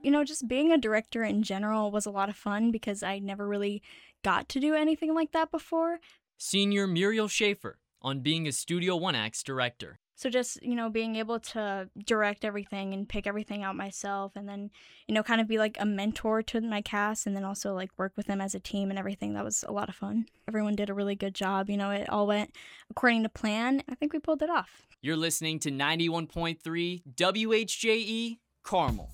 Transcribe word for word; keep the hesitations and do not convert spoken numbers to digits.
You know, just being a director in general was a lot of fun because I never really got to do anything like that before. Senior Muriel Schaefer on being a Studio One Act's director. So just, you know, being able to direct everything and pick everything out myself and then, you know, kind of be like a mentor to my cast and then also like work with them as a team and everything. That was a lot of fun. Everyone did a really good job. You know, it all went according to plan. I think we pulled it off. You're listening to ninety-one point three W H J E Carmel.